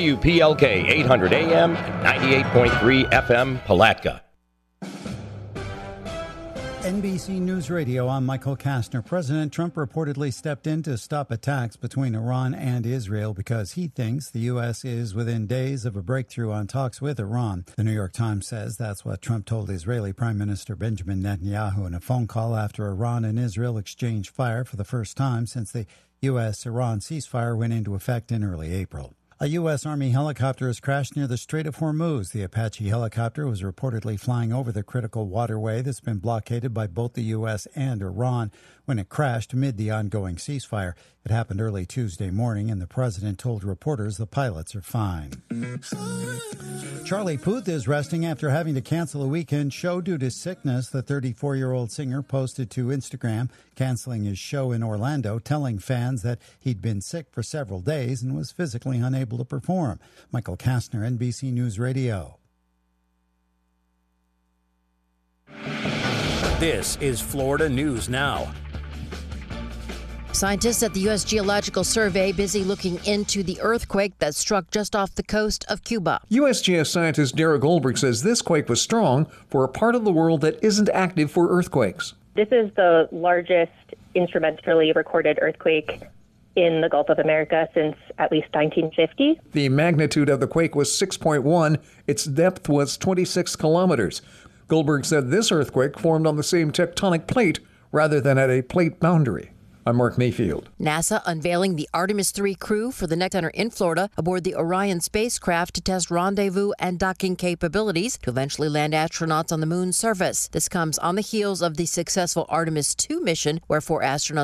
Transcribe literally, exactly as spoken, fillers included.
W P L K eight hundred A M and ninety-eight point three F M Palatka. N B C News Radio, I'm Michael Kastner. President Trump reportedly stepped in to stop attacks between Iran and Israel because he thinks the U S is within days of a breakthrough on talks with Iran. The New York Times says that's what Trump told Israeli Prime Minister Benjamin Netanyahu in a phone call after Iran and Israel exchanged fire for the first time since the U S-Iran ceasefire went into effect in early April. A U S. Army helicopter has crashed near the Strait of Hormuz. The Apache helicopter was reportedly flying over the critical waterway that's been blockaded by both the U S and Iran when it crashed amid the ongoing ceasefire. It happened early Tuesday morning, and the president told reporters the pilots are fine. Charlie Puth is resting after having to cancel a weekend show due to sickness. The thirty-four-year-old singer posted to Instagram, canceling his show in Orlando, telling fans that he'd been sick for several days and was physically unable to perform. Michael Kastner, N B C News Radio. This is Florida News Now. Scientists at the U S Geological Survey busy looking into the earthquake that struck just off the coast of Cuba. U S G S scientist Derek Goldberg says this quake was strong for a part of the world that isn't active for earthquakes. This is the largest instrumentally recorded earthquake in the Gulf of America since at least nineteen fifty. The magnitude of the quake was six point one. Its depth was twenty-six kilometers. Goldberg said this earthquake formed on the same tectonic plate rather than at a plate boundary. I'm Mark Mayfield. NASA unveiling the Artemis three crew for the next center in Florida aboard the Orion spacecraft to test rendezvous and docking capabilities to eventually land astronauts on the moon's surface. This comes on the heels of the successful Artemis two mission, where four astronauts